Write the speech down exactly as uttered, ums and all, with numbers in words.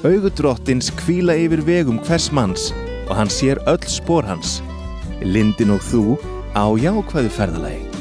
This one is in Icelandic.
Augu drottins hvíla yfir vegum hvers manns og hann sér öll spor hans. Lindin og þú á jákvæðu ferðalagi.